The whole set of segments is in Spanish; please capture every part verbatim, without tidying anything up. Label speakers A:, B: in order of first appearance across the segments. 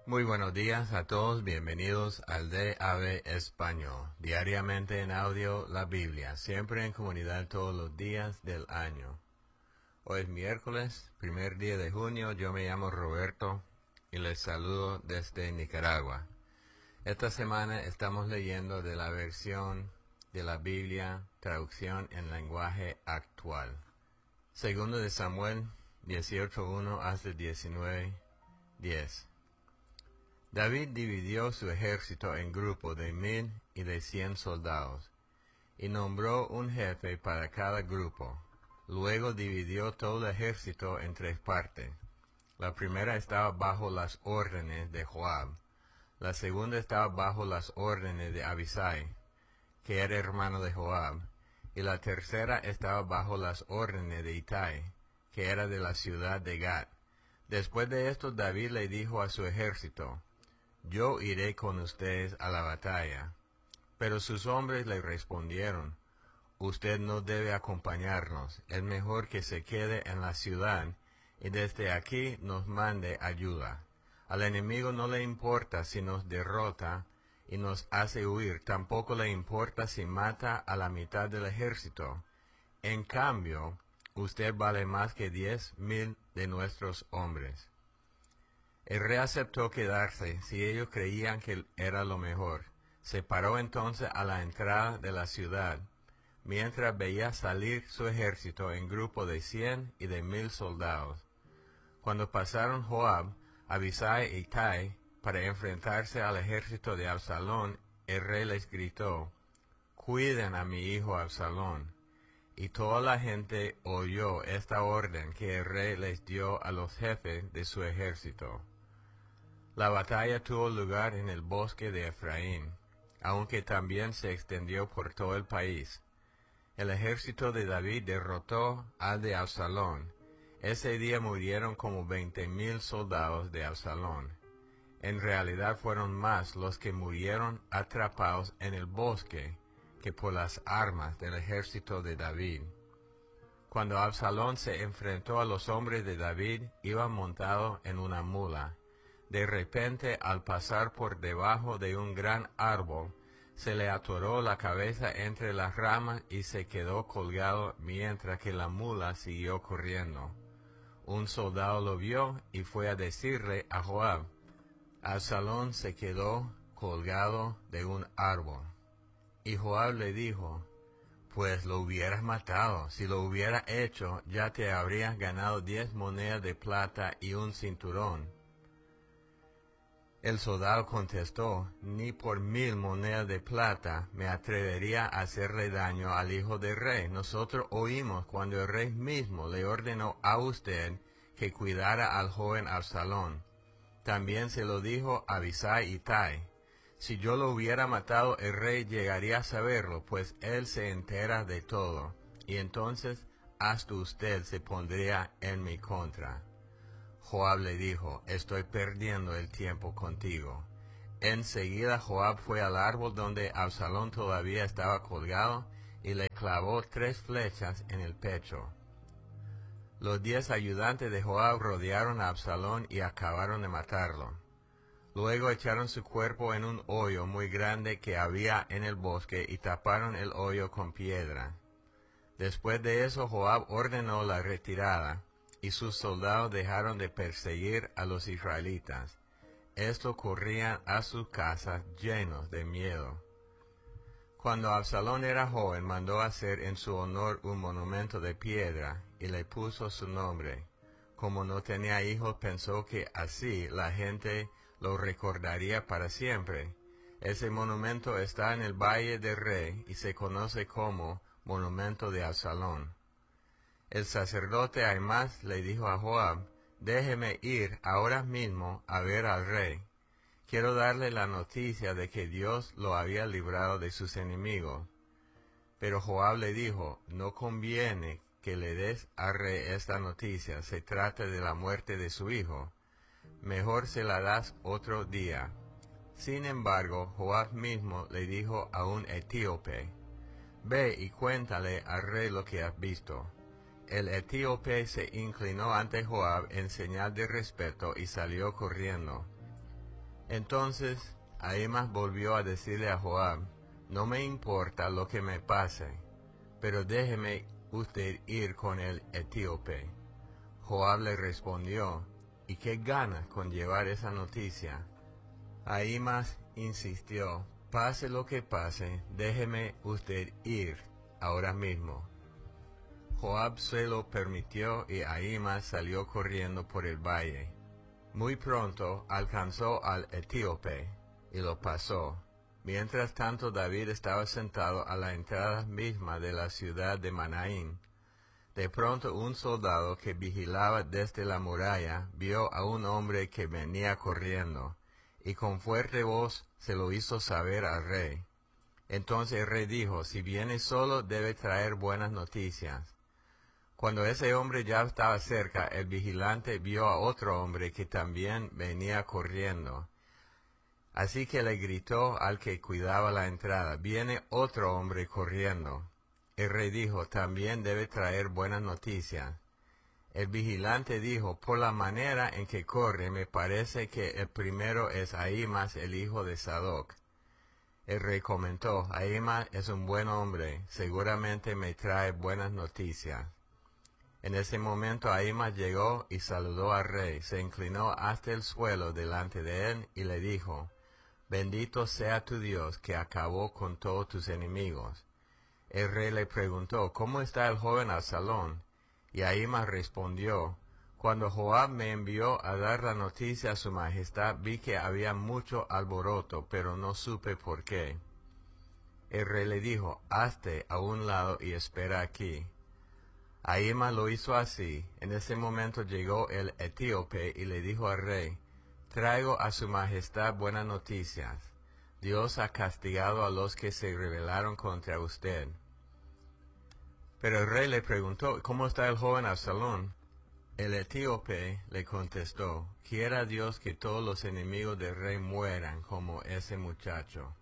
A: Muy buenos días a todos, bienvenidos al D A B Español, diariamente en audio la Biblia, siempre en comunidad todos los días del año. Hoy es miércoles, primer día de junio, yo me llamo Roberto y les saludo desde Nicaragua. Esta semana estamos leyendo de la versión de la Biblia, traducción en lenguaje actual. Segundo de Samuel dieciocho uno hasta diecinueve diez. David dividió su ejército en grupos de mil y de cien soldados, y nombró un jefe para cada grupo. Luego dividió todo el ejército en tres partes. La primera estaba bajo las órdenes de Joab, la segunda estaba bajo las órdenes de Abisai, que era hermano de Joab, y la tercera estaba bajo las órdenes de Itai, que era de la ciudad de Gat. Después de esto David le dijo a su ejército: Yo iré con ustedes a la batalla. Pero sus hombres le respondieron: Usted no debe acompañarnos, es mejor que se quede en la ciudad y desde aquí nos mande ayuda. Al enemigo no le importa si nos derrota y nos hace huir, tampoco le importa si mata a la mitad del ejército. En cambio, usted vale más que diez mil de nuestros hombres. El rey aceptó quedarse si ellos creían que era lo mejor. Se paró entonces a la entrada de la ciudad, mientras veía salir su ejército en grupo de cien y de mil soldados. Cuando pasaron Joab, Abisai y Itai para enfrentarse al ejército de Absalón, el rey les gritó: Cuiden a mi hijo Absalón. Y toda la gente oyó esta orden que el rey les dio a los jefes de su ejército. La batalla tuvo lugar en el bosque de Efraín, aunque también se extendió por todo el país. El ejército de David derrotó al de Absalón. Ese día murieron como veinte mil soldados de Absalón. En realidad fueron más los que murieron atrapados en el bosque que por las armas del ejército de David. Cuando Absalón se enfrentó a los hombres de David, iba montado en una mula. De repente, al pasar por debajo de un gran árbol, se le atoró la cabeza entre las ramas y se quedó colgado mientras que la mula siguió corriendo. Un soldado lo vio y fue a decirle a Joab: Absalón se quedó colgado de un árbol. Y Joab le dijo: Pues lo hubieras matado. Si lo hubiera hecho, ya te habrías ganado diez monedas de plata y un cinturón. El soldado contestó: Ni por mil monedas de plata me atrevería a hacerle daño al hijo del rey. Nosotros oímos cuando el rey mismo le ordenó a usted que cuidara al joven Absalón. También se lo dijo a Abisai y Itai. Si yo lo hubiera matado, el rey llegaría a saberlo, pues él se entera de todo, y entonces hasta usted se pondría en mi contra. Joab le dijo: Estoy perdiendo el tiempo contigo. Enseguida Joab fue al árbol donde Absalón todavía estaba colgado y le clavó tres flechas en el pecho. Los diez ayudantes de Joab rodearon a Absalón y acabaron de matarlo. Luego echaron su cuerpo en un hoyo muy grande que había en el bosque y taparon el hoyo con piedra. Después de eso Joab ordenó la retirada, y sus soldados dejaron de perseguir a los israelitas. Estos corrían a sus casas llenos de miedo. Cuando Absalón era joven, mandó hacer en su honor un monumento de piedra y le puso su nombre. Como no tenía hijos, pensó que así la gente lo recordaría para siempre. Ese monumento está en el Valle del Rey y se conoce como Monumento de Absalón. El sacerdote Ahimaaz le dijo a Joab: Déjeme ir ahora mismo a ver al rey. Quiero darle la noticia de que Dios lo había librado de sus enemigos. Pero Joab le dijo: No conviene que le des al rey esta noticia, se trata de la muerte de su hijo. Mejor se la das otro día. Sin embargo, Joab mismo le dijo a un etíope: Ve y cuéntale al rey lo que has visto. El etíope se inclinó ante Joab en señal de respeto y salió corriendo. Entonces Ahimaas volvió a decirle a Joab: no me importa lo que me pase, pero déjeme usted ir con el etíope. Joab le respondió: ¿y qué gana con llevar esa noticia? Ahimaas insistió: pase lo que pase, déjeme usted ir ahora mismo. Joab se lo permitió y Ahimaas salió corriendo por el valle. Muy pronto alcanzó al etíope y lo pasó. Mientras tanto David estaba sentado a la entrada misma de la ciudad de Manaín. De pronto un soldado que vigilaba desde la muralla vio a un hombre que venía corriendo, y con fuerte voz se lo hizo saber al rey. Entonces el rey dijo: si viene solo, debe traer buenas noticias. Cuando ese hombre ya estaba cerca, el vigilante vio a otro hombre que también venía corriendo. Así que le gritó al que cuidaba la entrada: viene otro hombre corriendo. El rey dijo: también debe traer buenas noticias. El vigilante dijo: por la manera en que corre, me parece que el primero es Ahimaas, el hijo de Sadoc. El rey comentó: Ahimaas es un buen hombre, seguramente me trae buenas noticias. En ese momento Ahimaas llegó y saludó al rey, se inclinó hasta el suelo delante de él y le dijo: bendito sea tu Dios, que acabó con todos tus enemigos. El rey le preguntó: ¿cómo está el joven Absalón? Y Ahimaas respondió: cuando Joab me envió a dar la noticia a su majestad, vi que había mucho alboroto, pero no supe por qué. El rey le dijo: hazte a un lado y espera aquí. Ahimaas lo hizo así. En ese momento llegó el etíope y le dijo al rey: traigo a su majestad buenas noticias. Dios ha castigado a los que se rebelaron contra usted. Pero el rey le preguntó: ¿cómo está el joven Absalón? El etíope le contestó: quiera Dios que todos los enemigos del rey mueran como ese muchacho.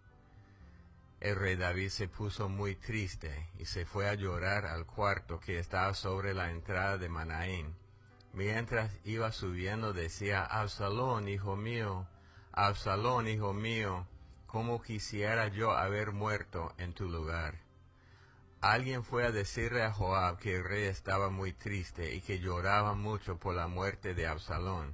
A: El rey David se puso muy triste y se fue a llorar al cuarto que estaba sobre la entrada de Manaín. Mientras iba subiendo decía: Absalón, hijo mío, Absalón, hijo mío, cómo quisiera yo haber muerto en tu lugar. Alguien fue a decirle a Joab que el rey estaba muy triste y que lloraba mucho por la muerte de Absalón.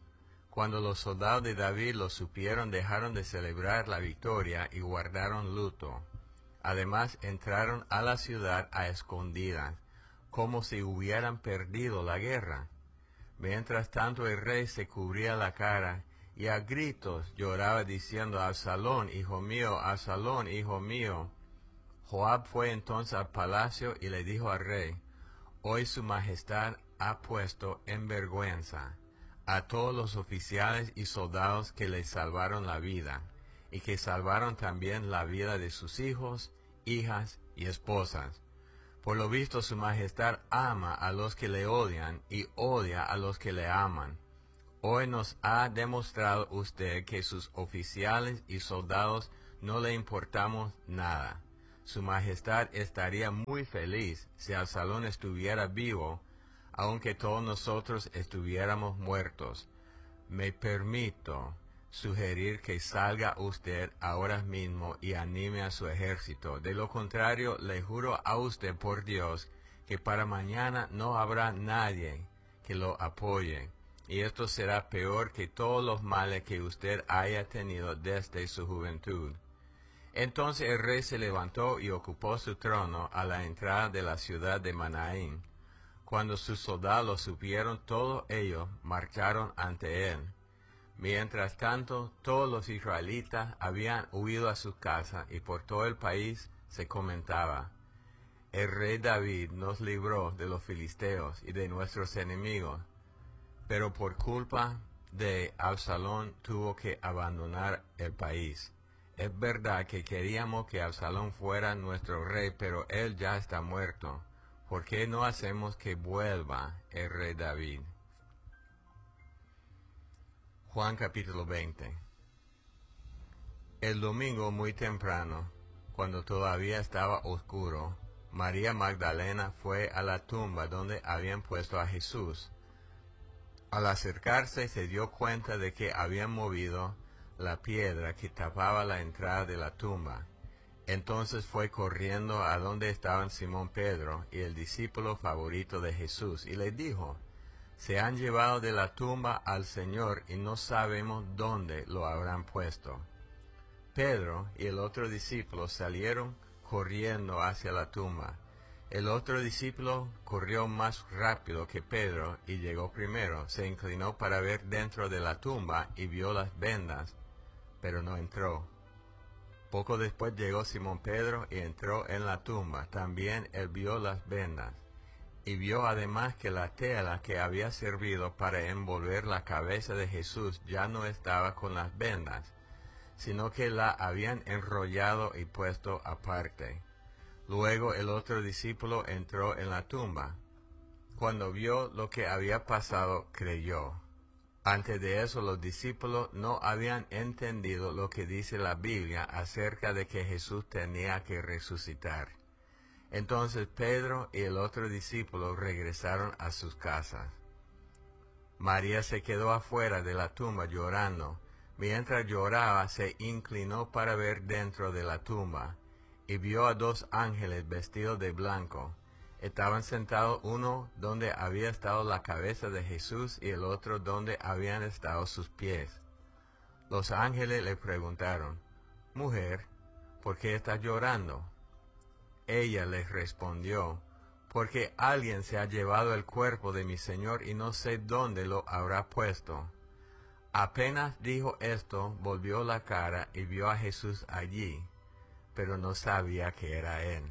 A: Cuando los soldados de David lo supieron, dejaron de celebrar la victoria y guardaron luto. Además, entraron a la ciudad a escondidas, como si hubieran perdido la guerra. Mientras tanto, el rey se cubría la cara y a gritos lloraba diciendo: Absalón, hijo mío, Absalón, hijo mío. Joab fue entonces al palacio y le dijo al rey: hoy su majestad ha puesto en vergüenza a todos los oficiales y soldados que le salvaron la vida, y que salvaron también la vida de sus hijos, hijas y esposas. Por lo visto su majestad ama a los que le odian y odia a los que le aman. Hoy nos ha demostrado usted que sus oficiales y soldados no le importamos nada. Su majestad estaría muy feliz si Absalón estuviera vivo, aunque todos nosotros estuviéramos muertos. Me permito sugerir que salga usted ahora mismo y anime a su ejército. De lo contrario, le juro a usted por Dios que para mañana no habrá nadie que lo apoye, y esto será peor que todos los males que usted haya tenido desde su juventud. Entonces el rey se levantó y ocupó su trono a la entrada de la ciudad de Manaín. Cuando sus soldados lo supieron, todos ellos marcharon ante él. Mientras tanto, todos los israelitas habían huido a sus casas, y por todo el país se comentaba: el rey David nos libró de los filisteos y de nuestros enemigos, pero por culpa de Absalón tuvo que abandonar el país. Es verdad que queríamos que Absalón fuera nuestro rey, pero él ya está muerto. ¿Por qué no hacemos que vuelva el rey David? Juan capítulo veinte. El domingo muy temprano, cuando todavía estaba oscuro, María Magdalena fue a la tumba donde habían puesto a Jesús. Al acercarse se dio cuenta de que habían movido la piedra que tapaba la entrada de la tumba. Entonces fue corriendo a donde estaban Simón Pedro y el discípulo favorito de Jesús, y les dijo: se han llevado de la tumba al Señor y no sabemos dónde lo habrán puesto. Pedro y el otro discípulo salieron corriendo hacia la tumba. El otro discípulo corrió más rápido que Pedro y llegó primero. Se inclinó para ver dentro de la tumba y vio las vendas, pero no entró. Poco después llegó Simón Pedro y entró en la tumba. También él vio las vendas, y vio además que la tela que había servido para envolver la cabeza de Jesús ya no estaba con las vendas, sino que la habían enrollado y puesto aparte. Luego el otro discípulo entró en la tumba. Cuando vio lo que había pasado, creyó. Antes de eso, los discípulos no habían entendido lo que dice la Biblia acerca de que Jesús tenía que resucitar. Entonces Pedro y el otro discípulo regresaron a sus casas. María se quedó afuera de la tumba llorando. Mientras lloraba, se inclinó para ver dentro de la tumba, y vio a dos ángeles vestidos de blanco. Estaban sentados uno donde había estado la cabeza de Jesús y el otro donde habían estado sus pies. Los ángeles le preguntaron: «Mujer, ¿por qué estás llorando?» Ella les respondió: «Porque alguien se ha llevado el cuerpo de mi Señor y no sé dónde lo habrá puesto». Apenas dijo esto, volvió la cara y vio a Jesús allí, pero no sabía que era él.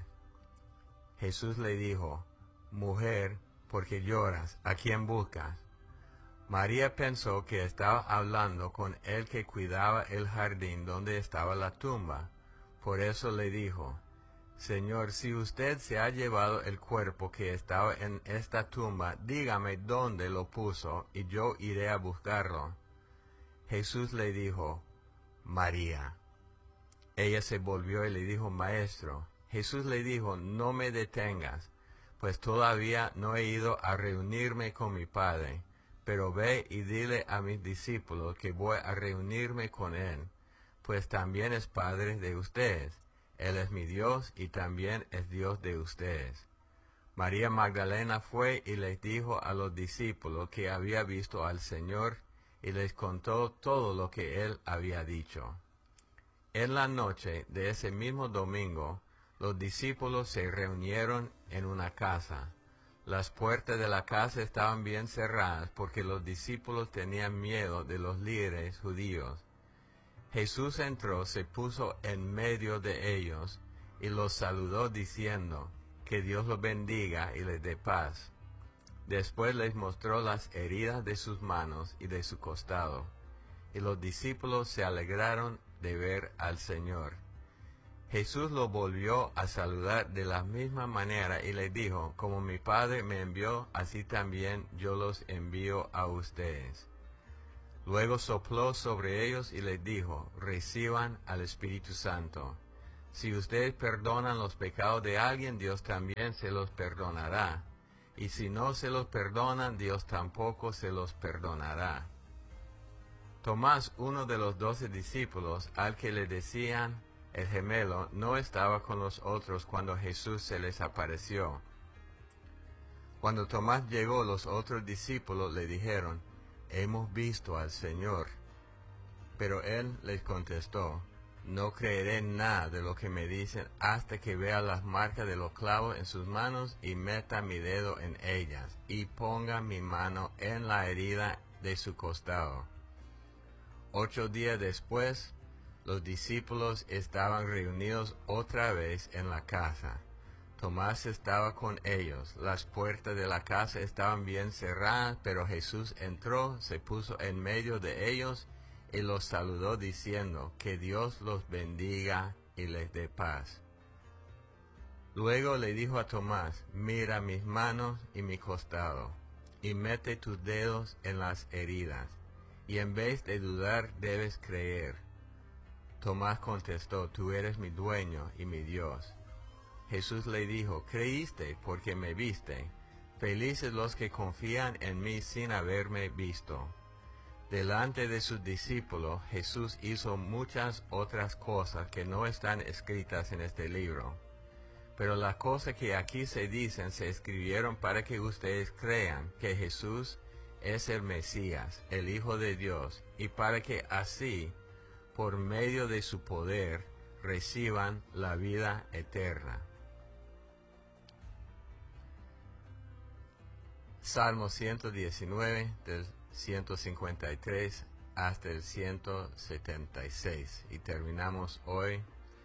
A: Jesús le dijo: «Mujer, ¿por qué lloras? ¿A quién buscas?» María pensó que estaba hablando con el que cuidaba el jardín donde estaba la tumba. Por eso le dijo: «Señor, si usted se ha llevado el cuerpo que estaba en esta tumba, dígame dónde lo puso, y yo iré a buscarlo». Jesús le dijo: «María». Ella se volvió y le dijo: «Maestro». Jesús le dijo: «No me detengas, pues todavía no he ido a reunirme con mi Padre, pero ve y dile a mis discípulos que voy a reunirme con Él, pues también es Padre de ustedes. Él es mi Dios y también es Dios de ustedes». María Magdalena fue y les dijo a los discípulos que había visto al Señor, y les contó todo lo que Él había dicho. En la noche de ese mismo domingo, los discípulos se reunieron en una casa. Las puertas de la casa estaban bien cerradas porque los discípulos tenían miedo de los líderes judíos. Jesús entró, se puso en medio de ellos y los saludó diciendo: «Que Dios los bendiga y les dé paz». Después les mostró las heridas de sus manos y de su costado, y los discípulos se alegraron de ver al Señor. Jesús los volvió a saludar de la misma manera y les dijo: «Como mi Padre me envió, así también yo los envío a ustedes». Luego sopló sobre ellos y les dijo: «Reciban al Espíritu Santo. Si ustedes perdonan los pecados de alguien, Dios también se los perdonará. Y si no se los perdonan, Dios tampoco se los perdonará». Tomás, uno de los doce discípulos, al que le decían el gemelo, no estaba con los otros cuando Jesús se les apareció. Cuando Tomás llegó, los otros discípulos le dijeron: «Hemos visto al Señor». Pero él les contestó: «No creeré nada de lo que me dicen hasta que vea las marcas de los clavos en sus manos y meta mi dedo en ellas y ponga mi mano en la herida de su costado». Ocho días después, los discípulos estaban reunidos otra vez en la casa. Tomás estaba con ellos. Las puertas de la casa estaban bien cerradas, pero Jesús entró, se puso en medio de ellos y los saludó diciendo: «Que Dios los bendiga y les dé paz». Luego le dijo a Tomás: «Mira mis manos y mi costado, y mete tus dedos en las heridas, y en vez de dudar debes creer». Tomás contestó: «Tú eres mi dueño y mi Dios». Jesús le dijo: «Creíste porque me viste. Felices los que confían en mí sin haberme visto». Delante de sus discípulos, Jesús hizo muchas otras cosas que no están escritas en este libro. Pero las cosas que aquí se dicen se escribieron para que ustedes crean que Jesús es el Mesías, el Hijo de Dios, y para que así, por medio de su poder, reciban la vida eterna. Salmo ciento diecinueve, del ciento cincuenta y tres hasta el ciento setenta y seis. Y terminamos hoy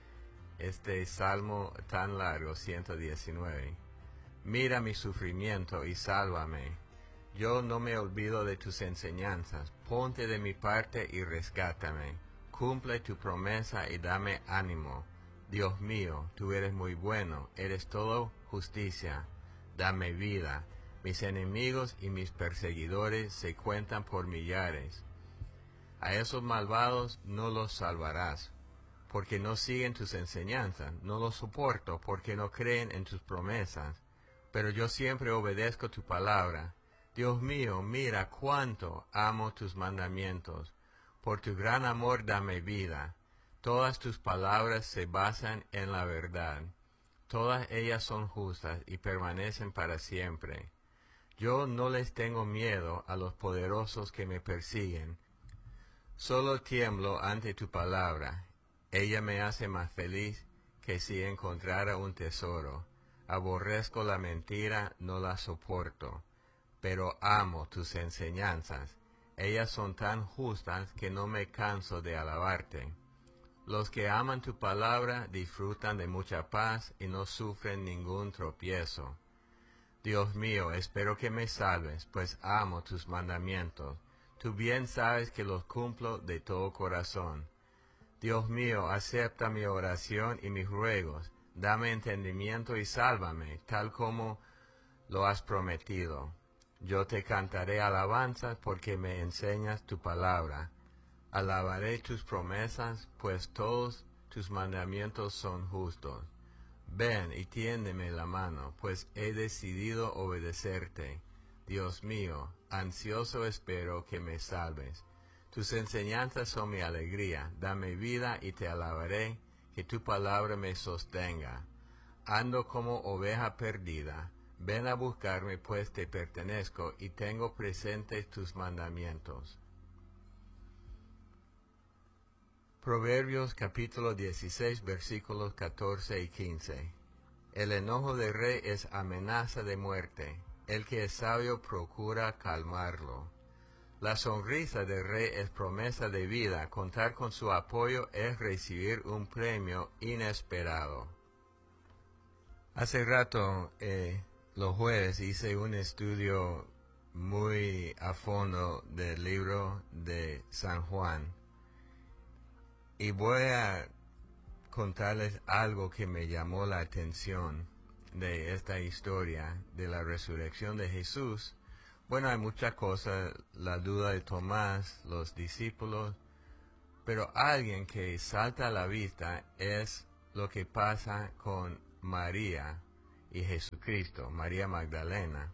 A: este salmo tan largo, ciento diecinueve. Mira mi sufrimiento y sálvame. Yo no me olvido de tus enseñanzas. Ponte de mi parte y rescátame. Cumple tu promesa y dame ánimo. Dios mío, tú eres muy bueno, eres todo justicia. Dame vida. Mis enemigos y mis perseguidores se cuentan por millares. A esos malvados no los salvarás, porque no siguen tus enseñanzas. No los soporto, porque no creen en tus promesas. Pero yo siempre obedezco tu palabra. Dios mío, mira cuánto amo tus mandamientos. Por tu gran amor dame vida. Todas tus palabras se basan en la verdad. Todas ellas son justas y permanecen para siempre. Yo no les tengo miedo a los poderosos que me persiguen. Solo tiemblo ante tu palabra. Ella me hace más feliz que si encontrara un tesoro. Aborrezco la mentira, no la soporto. Pero amo tus enseñanzas. Ellas son tan justas que no me canso de alabarte. Los que aman tu palabra disfrutan de mucha paz y no sufren ningún tropiezo. Dios mío, espero que me salves, pues amo tus mandamientos. Tú bien sabes que los cumplo de todo corazón. Dios mío, acepta mi oración y mis ruegos. Dame entendimiento y sálvame, tal como lo has prometido. Yo te cantaré alabanzas porque me enseñas tu palabra. Alabaré tus promesas, pues todos tus mandamientos son justos. Ven y tiéndeme la mano, pues he decidido obedecerte. Dios mío, ansioso espero que me salves. Tus enseñanzas son mi alegría. Dame vida y te alabaré, que tu palabra me sostenga. Ando como oveja perdida. Ven a buscarme, pues te pertenezco y tengo presentes tus mandamientos. Proverbios capítulo dieciséis, versículos catorce y quince. El enojo del rey es amenaza de muerte. El que es sabio procura calmarlo. La sonrisa del rey es promesa de vida. Contar con su apoyo es recibir un premio inesperado. Hace rato, eh, los jueves, hice un estudio muy a fondo del libro de San Juan. Y voy a contarles algo que me llamó la atención de esta historia de la resurrección de Jesús. Bueno, hay muchas cosas, la duda de Tomás, los discípulos, pero alguien que salta a la vista es lo que pasa con María y Jesucristo, María Magdalena.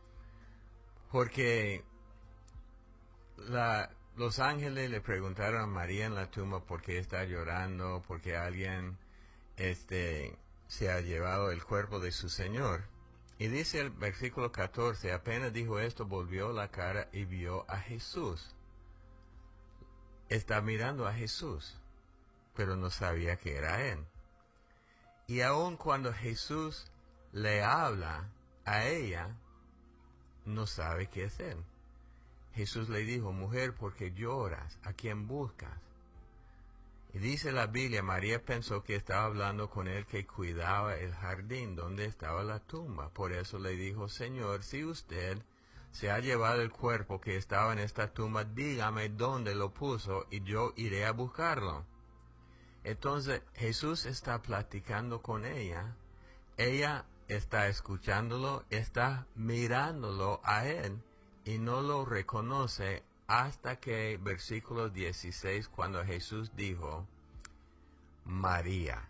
A: Porque la... Los ángeles le preguntaron a María en la tumba por qué está llorando, porque alguien este, se ha llevado el cuerpo de su Señor. Y dice el versículo catorce, apenas dijo esto, volvió la cara y vio a Jesús. Está mirando a Jesús, pero no sabía que era Él. Y aun cuando Jesús le habla a ella, no sabe que es Él. Jesús le dijo, mujer, ¿por qué lloras? ¿A quién buscas? Y dice la Biblia, María pensó que estaba hablando con él que cuidaba el jardín donde estaba la tumba. Por eso le dijo, Señor, si usted se ha llevado el cuerpo que estaba en esta tumba, dígame dónde lo puso y yo iré a buscarlo. Entonces Jesús está platicando con ella. Ella está escuchándolo, está mirándolo a él. Y no lo reconoce hasta que versículo dieciséis, cuando Jesús dijo, María.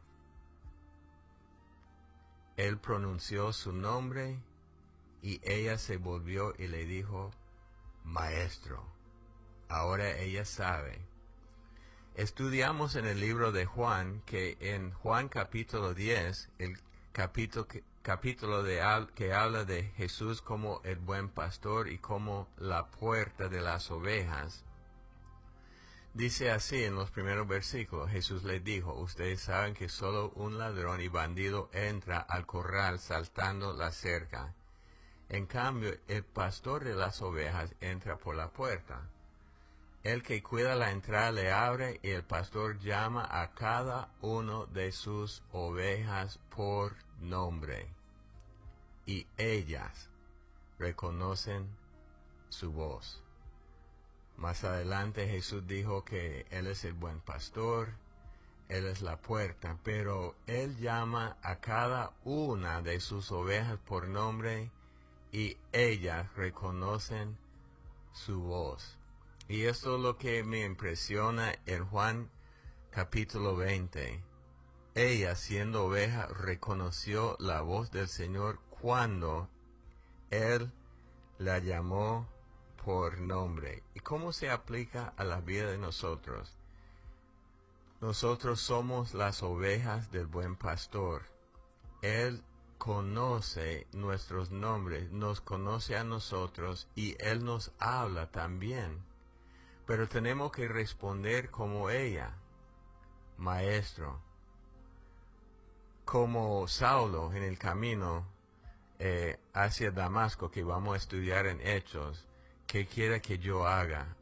A: Él pronunció su nombre y ella se volvió y le dijo, Maestro, Ahora ella sabe. Estudiamos en el libro de Juan que en Juan capítulo diez, el capítulo, capítulo de, que habla de Jesús como el buen pastor y como la puerta de las ovejas, dice así en los primeros versículos: Jesús les dijo, ustedes saben que solo un ladrón y bandido entra al corral saltando la cerca. En cambio, el pastor de las ovejas entra por la puerta. El que cuida la entrada le abre y el pastor llama a cada uno de sus ovejas por nombre. Y ellas reconocen su voz. Más adelante Jesús dijo que Él es el buen pastor, Él es la puerta, pero Él llama a cada una de sus ovejas por nombre y ellas reconocen su voz. Y esto es lo que me impresiona en Juan capítulo veinte. Ella, siendo oveja, reconoció la voz del Señor cuando Él la llamó por nombre. ¿Y cómo se aplica a la vida de nosotros? Nosotros somos las ovejas del buen pastor. Él conoce nuestros nombres, nos conoce a nosotros y Él nos habla también. Pero tenemos que responder como ella, Maestro. Como Saulo en el camino eh, hacia Damasco, que vamos a estudiar en Hechos, ¿qué quiere que yo haga?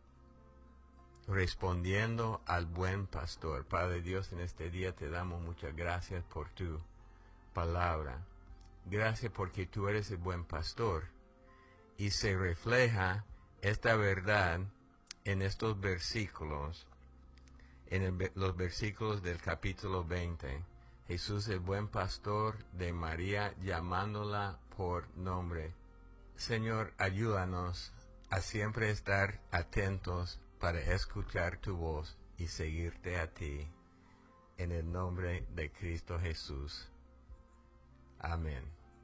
A: Respondiendo al buen pastor. Padre Dios, en este día te damos muchas gracias por tu palabra. Gracias porque tú eres el buen pastor. Y se refleja esta verdad en estos versículos, en el, los versículos del capítulo veinte. Jesús el buen pastor de María llamándola por nombre. Señor, ayúdanos a siempre estar atentos para escuchar tu voz y seguirte a ti. En el nombre de Cristo Jesús. Amén.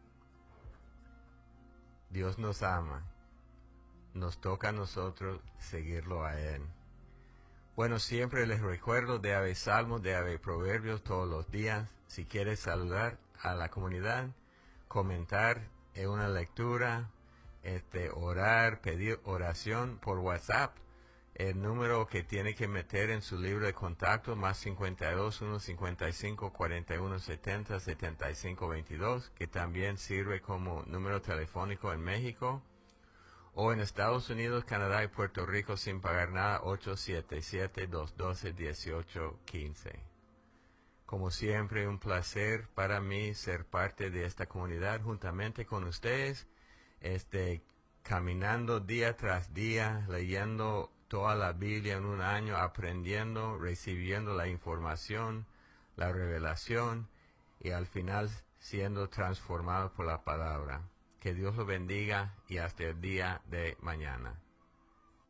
A: Dios nos ama. Nos toca a nosotros seguirlo a Él. Bueno, siempre les recuerdo de Ave Salmos, de Ave Proverbios todos los días. Si quieres saludar a la comunidad, comentar en una lectura, este, orar, pedir oración por WhatsApp, el número que tiene que meter en su libro de contacto, más cincuenta y dos, uno cincuenta y cinco, cuarenta y uno setenta, setenta y cinco veintidós, que también sirve como número telefónico en México. O en Estados Unidos, Canadá y Puerto Rico sin pagar nada, ocho siete siete, dos uno dos, uno ocho uno cinco. Como siempre, un placer para mí ser parte de esta comunidad juntamente con ustedes, este, caminando día tras día, leyendo toda la Biblia en un año, aprendiendo, recibiendo la información, la revelación y al final siendo transformado por la palabra. Que Dios lo bendiga y hasta el día de mañana.